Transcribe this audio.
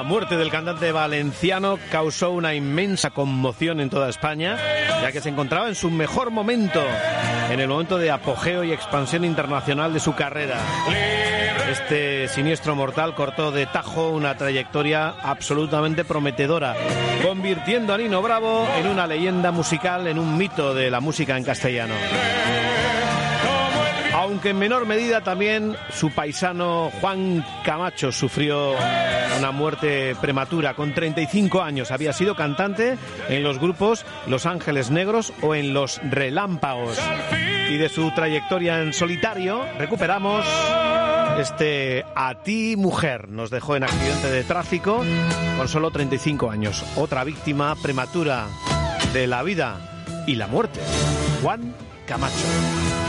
muerte del cantante valenciano causó una inmensa conmoción en toda España, ya que se encontraba en su mejor momento, en el momento de apogeo y expansión internacional de su carrera. Este siniestro mortal cortó de tajo una trayectoria absolutamente prometedora, convirtiendo a Nino Bravo en una leyenda musical, en un mito de la música en castellano. Aunque en menor medida también su paisano Juan Camacho sufrió una muerte prematura. Con 35 años había sido cantante en los grupos Los Ángeles Negros o en Los Relámpagos. Y de su trayectoria en solitario recuperamos este A ti mujer. Nos dejó en accidente de tráfico con solo 35 años. Otra víctima prematura de la vida y la muerte, Juan Camacho.